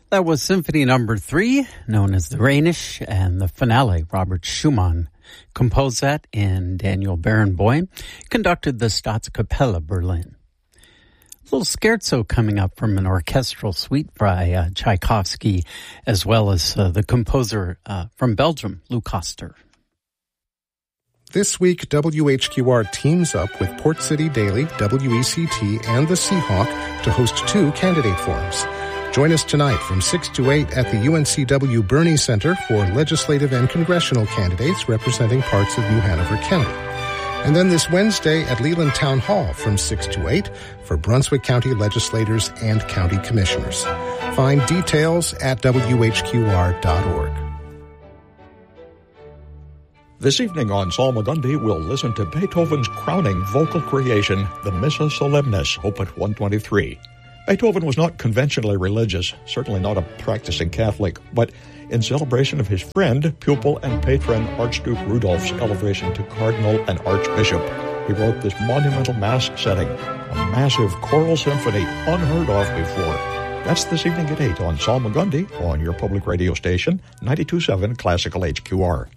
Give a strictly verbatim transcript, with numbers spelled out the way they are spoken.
That was Symphony Number Three, known as the Rhenish, and the finale, Robert Schumann composed that, and Daniel Barenboim conducted the Staatskapelle Berlin. A little scherzo coming up from an orchestral suite by uh, Tchaikovsky, as well as uh, the composer uh, from Belgium, Lou Koster. This week, W H Q R teams up with Port City Daily, W E C T, and the Seahawk to host two candidate forums. Join us tonight from six to eight at the U N C W Burney Center for legislative and congressional candidates representing parts of New Hanover County. And then this Wednesday at Leland Town Hall from six to eight for Brunswick County legislators and county commissioners. Find details at W H Q R dot org. This evening on Salmagundi, we'll listen to Beethoven's crowning vocal creation, the Missa Solemnis, Opus one twenty-three. Beethoven was not conventionally religious, certainly not a practicing Catholic, but in celebration of his friend, pupil, and patron Archduke Rudolph's elevation to cardinal and archbishop, he wrote this monumental mass setting, a massive choral symphony unheard of before. That's this evening at eight on Salmagundi on your public radio station, ninety-two point seven Classical H Q R.